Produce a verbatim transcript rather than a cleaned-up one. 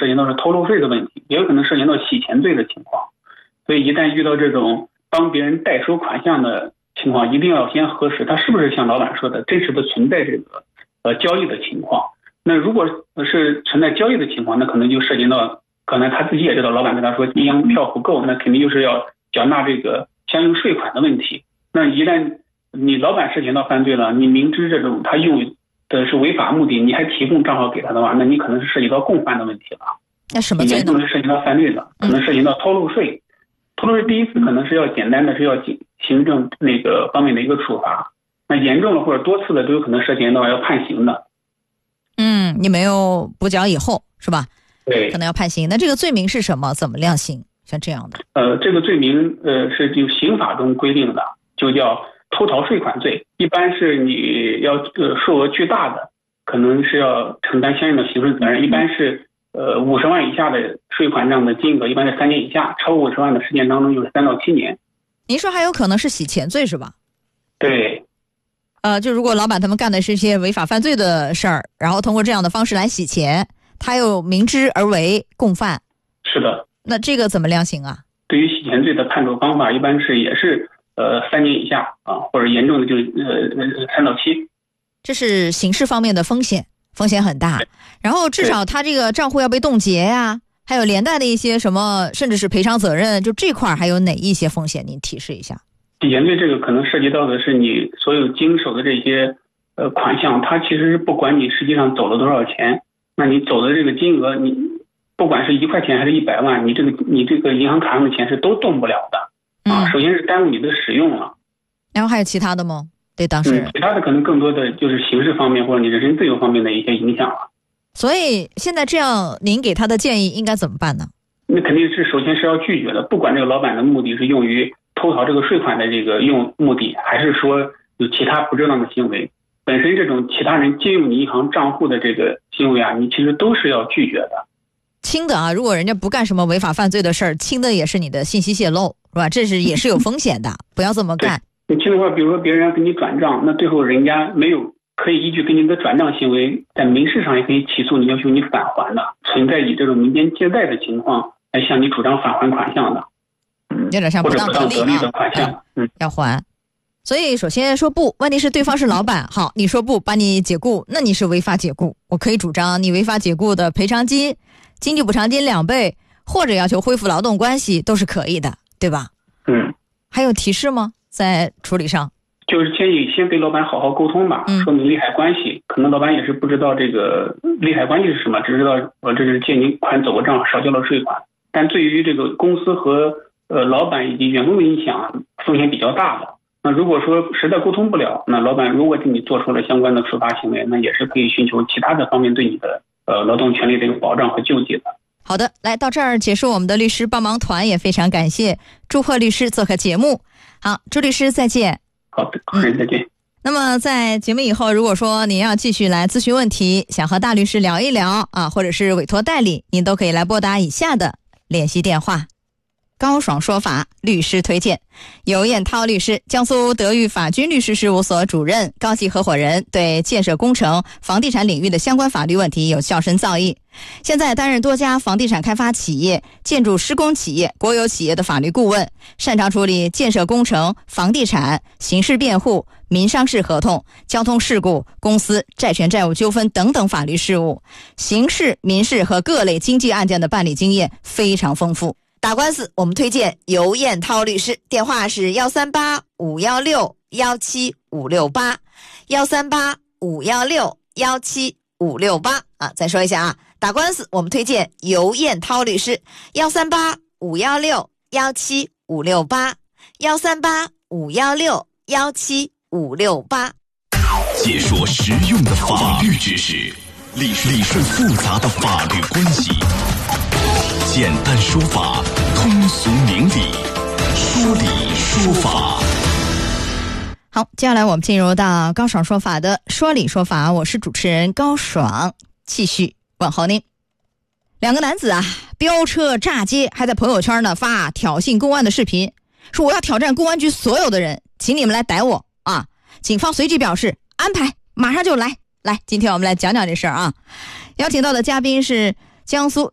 涉及到是偷漏税的问题，也有可能涉及到洗钱罪的情况。所以一旦遇到这种帮别人代收款项的情况，一定要先核实他是不是像老板说的真实的存在这个呃交易的情况。那如果是存在交易的情况，那可能就涉及到可能他自己也知道老板跟他说银行票不够，那肯定就是要缴纳这个相应税款的问题。那一旦你老板涉嫌到犯罪了，你明知这种他用的是违法目的，你还提供账号给他的话，那你可能是涉及到共犯的问题了。 那什么罪呢？ 严重是涉及到犯罪的，可能涉及到偷漏税。偷漏税第一次可能是要简单的是要行政那个方面的一个处罚，那严重了或者多次的都有可能涉嫌到要判刑的。 嗯，你没有补缴以后是吧？ 对， 可能要判刑。那这个罪名是什么？怎么量刑？像这样的？ 呃，这个罪名呃是就刑法中规定的，就叫偷逃税款罪。一般是你要呃数额巨大的，可能是要承担相应的刑事责任。一般是呃五十万以下的税款这样的金额，一般是三年以下；超过五十万的事件当中就是三到七年。 您说还有可能是洗钱罪是吧？ 对。 呃，就如果老板他们干的是一些违法犯罪的事儿，然后通过这样的方式来洗钱，他又明知而为，共犯。 是的。 那这个怎么量刑啊？ 对于洗钱罪的判处方法，一般是也是呃三年以下啊，或者严重的就呃三到七。 这是刑事方面的风险，风险很大。然后至少他这个账户要被冻结呀，还有连带的一些什么，甚至是赔偿责任，就这块还有哪一些风险？您提示一下。 洗钱罪这个可能涉及到的是你所有经手的这些呃款项，它其实是不管你实际上走了多少钱，那你走的这个金额，你不管是一块钱还是一百万，你这个你这个银行卡上的钱是都动不了的啊。首先是耽误你的使用了， 然后还有其他的吗？对当事人、 嗯、其他的可能更多的就是刑事方面或者你人身自由方面的一些影响了。 所以现在这样，您给他的建议应该怎么办呢？ 那肯定是首先是要拒绝的，不管这个老板的目的是用于偷逃这个税款的这个用目的，还是说有其他不正当的行为，本身这种其他人借用你银行账户的这个行为啊，你其实都是要拒绝的。 轻的啊，如果人家不干什么违法犯罪的事儿，轻的也是你的信息泄露，是吧？这是也是有风险的，不要这么干。 你轻的话，比如说别人要给你转账，那最后人家没有可以依据跟你的转账行为，在民事上也可以起诉你，要求你返还的，存在以这种民间借贷的情况来向你主张返还款项的。 有点像不当得利的款项， 嗯，要还。所以首先说不，问题是对方是老板，好，你说不，把你解雇，那你是违法解雇，我可以主张你违法解雇的赔偿金、经济补偿金两倍，或者要求恢复劳动关系，都是可以的，对吧？ 嗯。 还有提示吗？在处理上？ 就是建议先跟老板好好沟通吧， 嗯、 说明利害关系。可能老板也是不知道这个利害关系是什么，只知道我这是借您款走个账，少交了税款。但对于这个公司和呃老板以及员工的影响，风险比较大的。那如果说实在沟通不了，那老板如果对你做出了相关的处罚行为，那也是可以寻求其他的方面对你的呃劳动权利的一个保障和救济的。 好的，来到这儿结束我们的律师帮忙团，也非常感谢朱贺律师做客节目。好，朱律师再见。 好的，客人再见。 嗯、那么在节目以后，如果说您要继续来咨询问题，想和大律师聊一聊啊，或者是委托代理，您都可以来拨打以下的联系电话。高爽说法律师推荐，尤彦涛律师，江苏德裕法军律师事务所主任、高级合伙人，对建设工程、房地产领域的相关法律问题有较深造诣。现在担任多家房地产开发企业、建筑施工企业、国有企业的法律顾问，擅长处理建设工程、房地产、刑事辩护、民商事合同、交通事故、公司债权债务纠纷等等法律事务，刑事、民事和各类经济案件的办理经验非常丰富。打官司我们推荐尤彦涛律师，电话是幺三八五幺六幺七五六八，幺三八五幺六幺七五六八啊，再说一下啊，打官司我们推荐尤彦涛律师，幺三八五幺六幺七五六八，幺三八五幺六幺七五六八。 解说实用的法律知识，理理顺复杂的法律关系。简单说法，通俗明理，说理说法。 好，接下来我们进入到高爽说法的说理说法，我是主持人高爽，继续问候您。两个男子啊，飙车炸街，还在朋友圈呢发挑衅公安的视频，说我要挑战公安局所有的人，请你们来逮我啊！警方随即表示安排，马上就来。来，今天我们来讲讲这事儿啊。邀请到的嘉宾是江苏